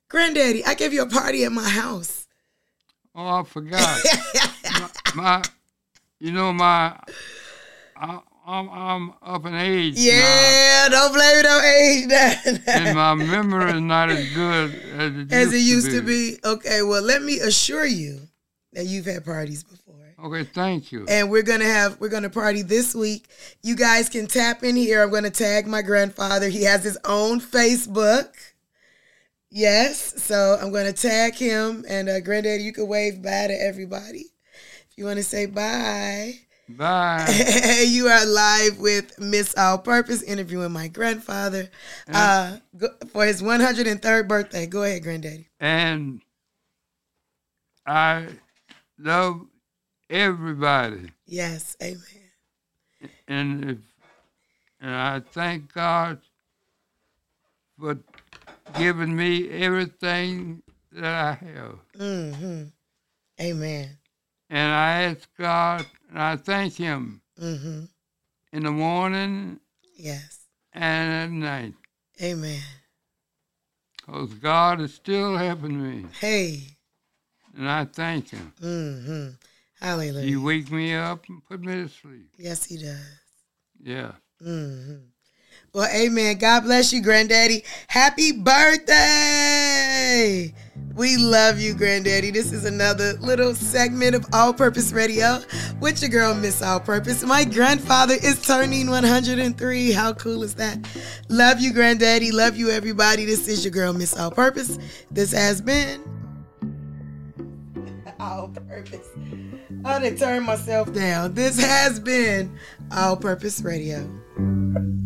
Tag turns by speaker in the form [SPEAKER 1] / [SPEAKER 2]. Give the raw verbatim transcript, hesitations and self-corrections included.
[SPEAKER 1] Granddaddy, I gave you a party at my house.
[SPEAKER 2] Oh, I forgot. my, my, you know, my, I, I'm, I'm up in age
[SPEAKER 1] Yeah,
[SPEAKER 2] now.
[SPEAKER 1] don't blame it on age now.
[SPEAKER 2] And my memory is not as good as it
[SPEAKER 1] As
[SPEAKER 2] used,
[SPEAKER 1] it used
[SPEAKER 2] to,
[SPEAKER 1] to
[SPEAKER 2] be.
[SPEAKER 1] be. Okay, well, let me assure you that you've had parties before.
[SPEAKER 2] Okay, thank you.
[SPEAKER 1] And we're gonna have we're gonna party this week. You guys can tap in here. I'm gonna tag my grandfather. He has his own Facebook. Yes, so I'm gonna tag him. And uh, Granddaddy, you can wave bye to everybody if you want to say bye.
[SPEAKER 2] Bye.
[SPEAKER 1] You are live with Miss All Purpose interviewing my grandfather uh, for his one hundred third birthday. Go ahead, Granddaddy.
[SPEAKER 2] And I love everybody.
[SPEAKER 1] Yes, amen.
[SPEAKER 2] And if, and I thank God for giving me everything that I have.
[SPEAKER 1] Mm-hmm. Amen.
[SPEAKER 2] And I ask God, and I thank Him
[SPEAKER 1] Mm-hmm.
[SPEAKER 2] in the morning
[SPEAKER 1] Yes.
[SPEAKER 2] and at night.
[SPEAKER 1] Amen.
[SPEAKER 2] Because God is still helping me.
[SPEAKER 1] Hey.
[SPEAKER 2] And I thank Him.
[SPEAKER 1] Mm-hmm. Hallelujah.
[SPEAKER 2] He wake me up and put me to sleep.
[SPEAKER 1] Yes, he does.
[SPEAKER 2] Yeah.
[SPEAKER 1] Mm-hmm. Well, amen. God bless you, Granddaddy. Happy birthday. We love you, Granddaddy. This is another little segment of All Purpose Radio with your girl, Miss All Purpose. My grandfather is turning one hundred three. How cool is that? Love you, Granddaddy. Love you, everybody. This is your girl, Miss All Purpose. This has been All Purpose. I done turned myself down. This has been All Purpose Radio.